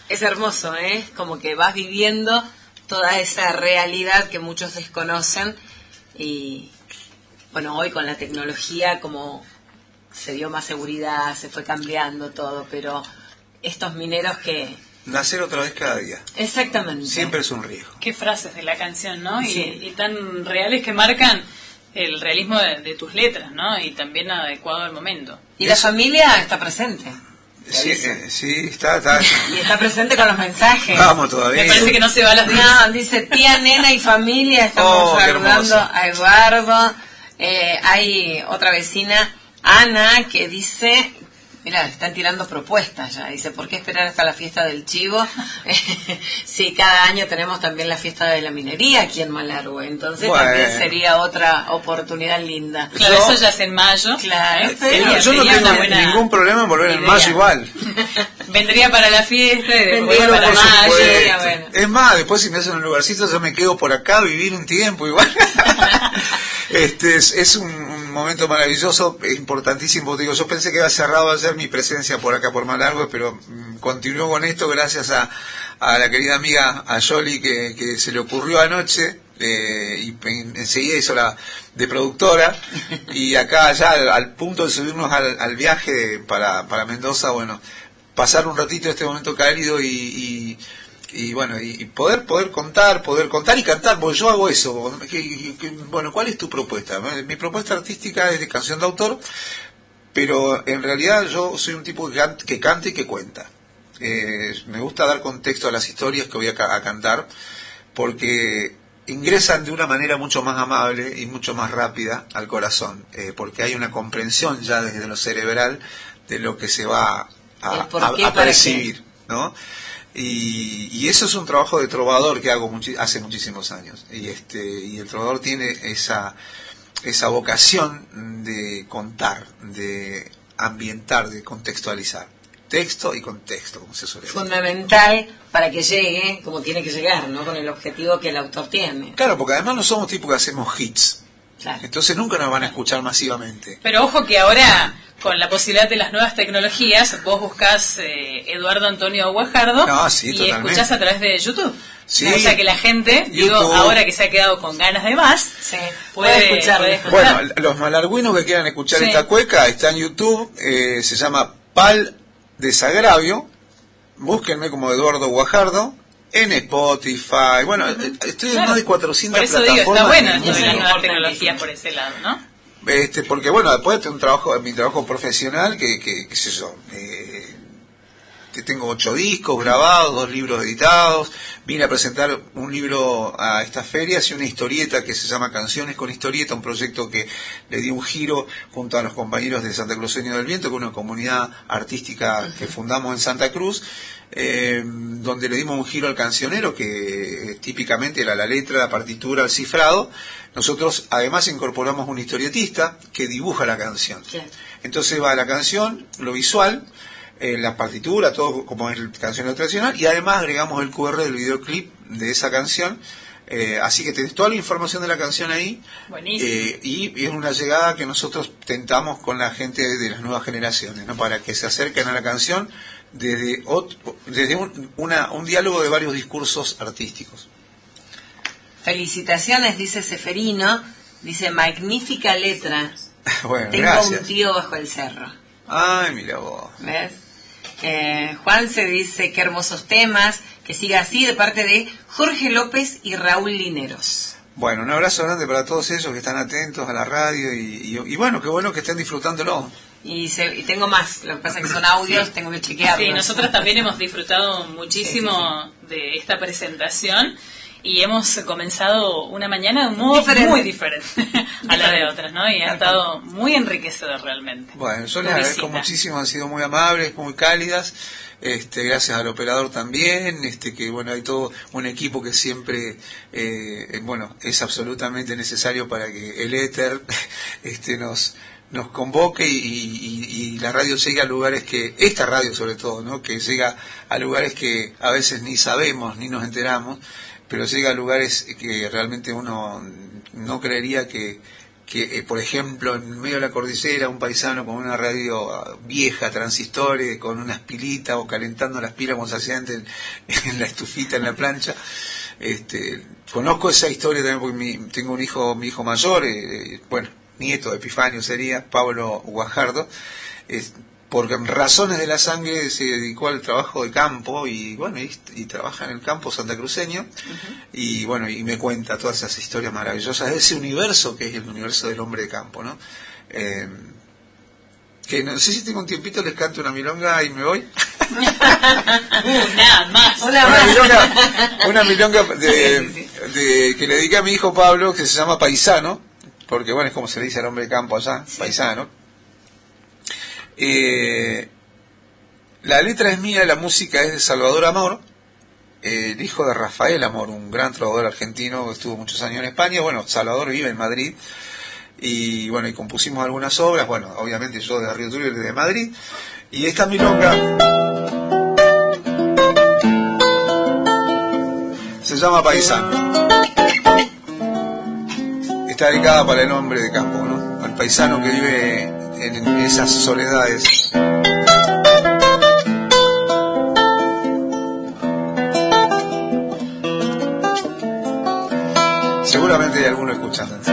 Es hermoso, ¿eh? Como que vas viviendo toda esa realidad que muchos desconocen y, bueno, hoy con la tecnología como se dio más seguridad, se fue cambiando todo, pero estos mineros que... Nacer otra vez cada día. Exactamente. Siempre es un riesgo. Qué frases de la canción, ¿no? Sí. Y tan reales que marcan el realismo de tus letras, ¿no? Y también adecuado al momento. Y la familia está presente. Sí, está. Y está presente con los mensajes. Vamos todavía. Me parece que no se va a las 10. No, dice tía, nena y familia. Estamos saludando a Eduardo. Hay otra vecina, Ana, que dice... Mira, están tirando propuestas ya. Dice, ¿por qué esperar hasta la fiesta del chivo? Sí, cada año tenemos también la fiesta de la minería aquí en Malargüe. Entonces también sería otra oportunidad linda. Claro, eso ya es en mayo. Claro. Yo no tengo ningún problema en volver en mayo igual. Vendría para la fiesta y después Bueno, para mayo. Bueno. Es más, después si me hacen un lugarcito yo me quedo por acá a vivir un tiempo igual. Es un momento maravilloso, importantísimo. Digo, yo pensé que había cerrado ayer mi presencia por acá por Malargüe, pero continúo con esto gracias a la querida amiga, a Yoli, que se le ocurrió anoche, y enseguida hizo la de productora, y acá ya al punto de subirnos al viaje para Mendoza, bueno, pasar un ratito este momento cálido y bueno, y poder contar y cantar, porque yo hago eso. Bueno, ¿cuál es tu propuesta? Mi propuesta artística es de canción de autor, pero en realidad yo soy un tipo que canta y que cuenta. Me gusta dar contexto a las historias que voy a cantar, porque ingresan de una manera mucho más amable y mucho más rápida al corazón, porque hay una comprensión ya desde lo cerebral de lo que se va a percibir, ¿no? Y eso es un trabajo de trovador que hago hace muchísimos años, y el trovador tiene esa vocación de contar, de ambientar, de contextualizar, texto y contexto, como se suele decir. Fundamental para que llegue como tiene que llegar, ¿no? Con el objetivo que el autor tiene. Claro, porque además no somos tipos que hacemos hits, claro. Entonces nunca nos van a escuchar masivamente. Pero ojo que ahora, con la posibilidad de las nuevas tecnologías, vos buscás Eduardo Antonio Guajardo y escuchás a través de YouTube. Sí, o sea que la gente, digo, ahora que se ha quedado con ganas de más, puede escuchar. Bueno, los malargüinos que quieran escuchar esta cueca, está en YouTube, se llama Pal Desagravio, búsquenme como Eduardo Guajardo, en Spotify, bueno, estoy en más de 400 plataformas. Por eso digo, está bueno esto de las nuevas tecnologías por ese lado, ¿no? Porque bueno, después de mi trabajo profesional, qué sé yo, tengo 8 discos grabados, 2 libros editados, vine a presentar un libro a estas ferias y una historieta que se llama Canciones con Historieta, un proyecto que le di un giro junto a los compañeros de Santa Cruceño del Viento, que es una comunidad artística que fundamos en Santa Cruz, donde le dimos un giro al cancionero, que típicamente era la letra, la partitura, el cifrado. Nosotros además incorporamos un historietista que dibuja la canción. Entonces va la canción, lo visual, la partitura, todo como es el cancionero tradicional, y además agregamos el QR del videoclip de esa canción, así que tenés toda la información de la canción ahí. Y es una llegada que nosotros tentamos con la gente de las nuevas generaciones, ¿no? Para que se acerquen a la canción desde un diálogo de varios discursos artísticos. Felicitaciones, dice Seferino, dice magnífica letra. Bueno, tengo gracias. Un tío bajo el cerro. Ay, mira vos. ¿Ves? Juan se dice qué hermosos temas, que siga así, de parte de Jorge López y Raúl Lineros. Bueno, un abrazo grande para todos ellos que están atentos a la radio y bueno, qué bueno que estén disfrutándolo. Y tengo más, lo que pasa es que son audios, tengo que chequearlos. Sí, nosotros también hemos disfrutado muchísimo de esta presentación y hemos comenzado una mañana de un modo muy diferente a la de otras, ¿no? Y ha estado muy enriquecedor realmente. Bueno, yo les agradezco muchísimo, han sido muy amables, muy cálidas. Gracias al operador también, que bueno, hay todo un equipo que siempre bueno, es absolutamente necesario para que el éter nos convoque y la radio llegue a lugares esta radio sobre todo, ¿no? Que llega a lugares que a veces ni sabemos ni nos enteramos, pero llega a lugares que realmente uno no creería que que por ejemplo, en medio de la cordillera, un paisano con una radio vieja, transistores, con unas pilitas o calentando las pilas como se hacía antes en la estufita, en la plancha. Conozco esa historia también porque tengo un hijo, mi hijo mayor, bueno, nieto de Epifanio sería, Pablo Guajardo, por razones de la sangre se dedicó al trabajo de campo y bueno, y trabaja en el campo santacruceño. Y bueno, y me cuenta todas esas historias maravillosas de ese universo que es el universo del hombre de campo, ¿no? Que no sé si tengo un tiempito, les canto una milonga y me voy. Una milonga que le dediqué a mi hijo Pablo, que se llama Paisano, porque bueno, es como se le dice al hombre de campo allá, sí. Paisano. La letra es mía, la música es de Salvador Amor, el hijo de Rafael Amor, un gran trovador argentino que estuvo muchos años en España. Bueno, Salvador vive en Madrid y bueno, y compusimos algunas obras, bueno, obviamente yo de Río Turbio, de Madrid, y esta milonga se llama Paisano. Está dedicada para el hombre de campo, ¿no? Al paisano que vive en esas soledades. Seguramente hay alguno escuchando.